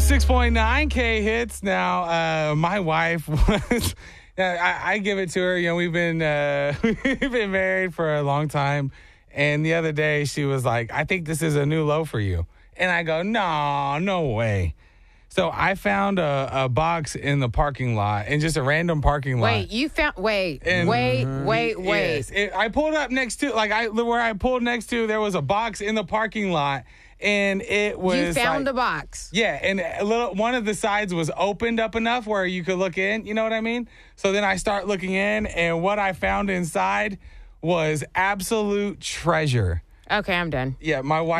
106.9 K hits. Now, my wife was, I give it to her. You know, we've been married for a long time. And the other day she was like, I think this is a new low for you. And I go, no way. So I found a box in the parking lot, in just a random parking lot. Wait, you found, wait. Yes, I pulled up next to, where I pulled next to, there was a box in the parking lot. And it was You found a box. Yeah, and one of the sides was opened up enough where you could look in, you know what I mean? So then I start looking in, and what I found inside was absolute treasure. Okay, I'm done. Yeah, my wife